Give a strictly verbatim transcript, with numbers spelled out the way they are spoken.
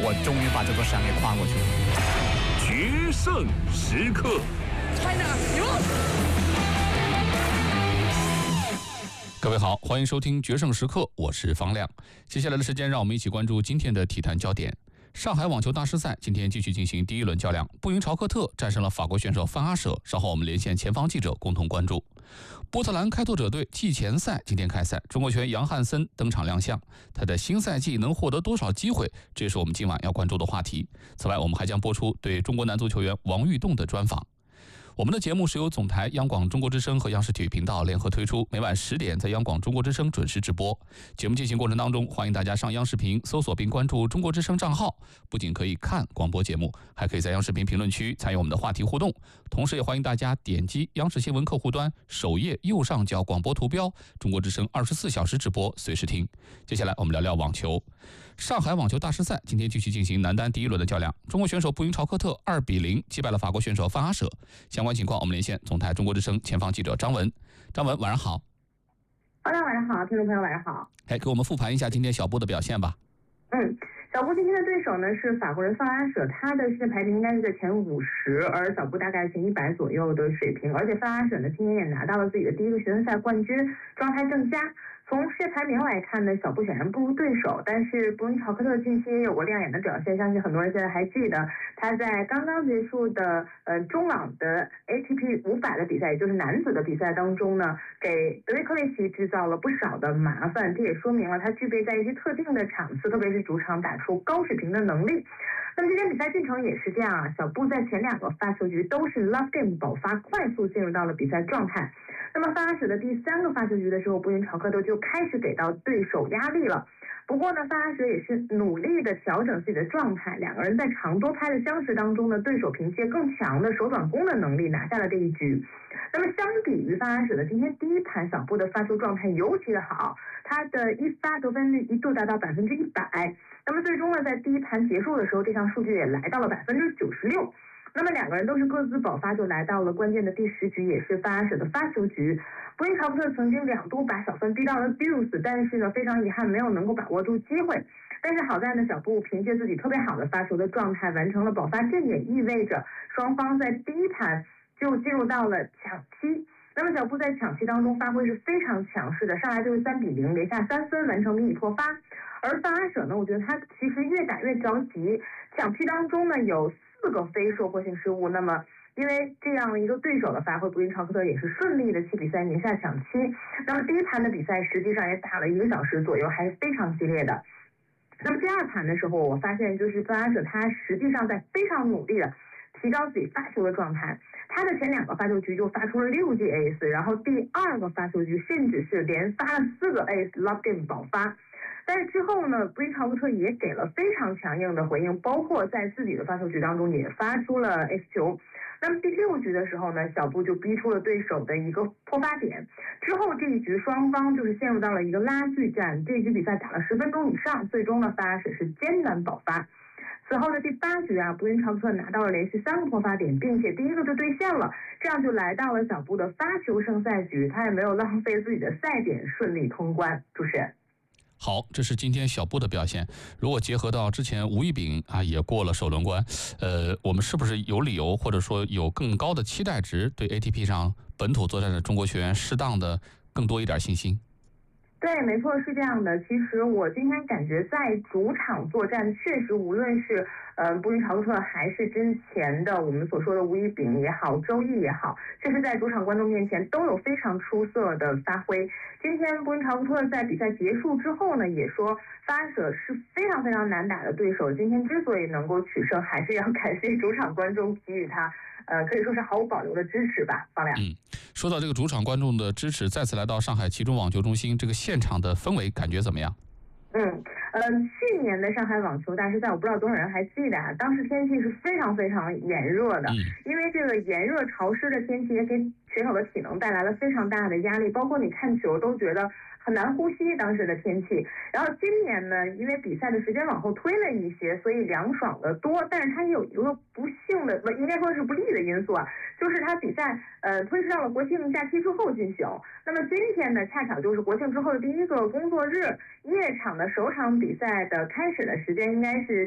我终于把这座山给跨过去了。 决胜时刻 ，China 牛！ 各位好，欢迎收听《决胜时刻》，我是方亮。接下来的时间，让我们一起关注今天的体坛焦点。上海网球大师赛今天继续进行第一轮较量，布云朝克特战胜了法国选手范阿舍。稍后我们连线前方记者共同关注。波特兰开拓者队季前赛今天开赛，中国球员杨汉森登场亮相，他的新赛季能获得多少机会，这也是我们今晚要关注的话题。此外，我们还将播出对中国男足球员王玉栋的专访。我们的节目是由总台央广中国之声和央视体育频道联合推出，每晚十点在央广中国之声准时直播。节目进行过程当中，欢迎大家上央视频搜索并关注中国之声账号，不仅可以看广播节目，还可以在央视频评论区参与我们的话题互动。同时也欢迎大家点击央视新闻客户端首页右上角广播图标，中国之声二十四小时直播，随时听。接下来我们聊聊网球。上海网球大师赛今天继续进行男单第一轮的较量，中国选手布云朝克特二比零击败了法国选手范阿舍。相关情况我们连线总台中国之声前方记者张文。张文，晚上好。 大家晚上好，听众朋友晚上好。 哎，给我们复盘一下今天小布的表现吧。 嗯，小布今天的对手呢是法国人范阿舍，他的世界排名应该是在前五十，而小布大概前一百左右的水平。而且范阿舍呢今年也拿到了自己的第一个学生赛冠军，状态正佳。从世界排名来看呢，小布显然不如对手，但是布云朝克特近期也有过亮眼的表现，相信很多人现在还记得他在刚刚结束的呃中网的 A T P 五百的比赛，也就是男子的比赛当中呢，给德约科维奇制造了不少的麻烦，这也说明了他具备在一些特定的场次，特别是主场打出高水平的能力。那么今天比赛进程也是这样啊，小布在前两个发球局都是 love game 爆发，快速进入到了比赛状态。那么范阿舍的第三个发球局的时候，布云朝克特就开始给到对手压力了。不过呢，范阿舍也是努力的调整自己的状态，两个人在长多拍的相持当中呢，对手凭借更强的手转攻的能力拿下了这一局。那么相比于范阿舍的今天第一盘，小布的发球状态尤其的好，他的一发得分率一度达到百分之一百。那么最终呢，在第一盘结束的时候，这项数据也来到了百分之九十六。那么两个人都是各自爆发，就来到了关键的第十局，也是范阿舍的发球局。布云朝克特曾经两度把小分逼到了 deuce， 但是呢，非常遗憾没有能够把握住机会。但是好在呢，小布凭借自己特别好的发球的状态完成了爆发，这也意味着双方在第一盘就进入到了抢七。那么小布在抢七当中发挥是非常强势的，上来就是三比零，连下三分完成迷你破发。而范阿舍呢，我觉得他其实越打越着急，抢七当中呢有四个非收获性失误。那么因为这样一个对手的发挥，布云朝克特也是顺利的七比三赢下抢七。那么第一盘的比赛实际上也打了一个小时左右，还是非常激烈的。那么第二盘的时候，我发现就是范阿舍他实际上在非常努力的提高自己发球的状态，他的前两个发球局就发出了六记 ace， 然后第二个发球局甚至是连发了四个 ace love game 爆发。但是之后呢，布云朝克特也给了非常强硬的回应，包括在自己的发球局当中也发出了 ace 球。那么第六局的时候呢，小布就逼出了对手的一个破发点，之后这一局双方就是陷入到了一个拉锯战，这一局比赛打了十分钟以上，最终呢范阿舍是艰难爆发。此后的第八局啊，布云朝克特拿到了连续三个破发点，并且第一个就兑现了，这样就来到了小布的发球胜赛局，他也没有浪费自己的赛点，顺利通关。主持人。 好，这是今天小布的表现。如果结合到之前吴亦丙啊也过了首轮关，呃，我们是不是有理由或者说有更高的期待值，对 A T P 上本土作战的中国球员适当的更多一点信心？ 对，没错，是这样的。其实我今天感觉在主场作战，确实无论是呃布云朝克特还是之前的我们所说的吴亦丙也好，周毅也好，确实在主场观众面前都有非常出色的发挥。今天布云朝克特在比赛结束之后呢，也说范阿舍是非常非常难打的对手，今天之所以能够取胜，还是要感谢主场观众给予他呃可以说是毫无保留的支持吧。方亮。 嗯，说到这个主场观众的支持，再次来到上海其中网球中心，这个现场的氛围感觉怎么样？ 嗯，呃，去年的上海网球大师赛，我不知道多少人还记得啊，当时天气是非常非常炎热的， 嗯、 因为这个炎热潮湿的天气也给选手的体能带来了非常大的压力，包括你看球都觉得很难呼吸当时的天气。然后今年呢，因为比赛的时间往后推了一些，所以凉爽的多，但是它也有一个不幸的，不应该说是不利的因素啊，就是它比赛呃推迟到了国庆假期之后进行。那么今天呢，恰巧就是国庆之后的第一个工作日，夜场的首场比赛的开始的时间应该是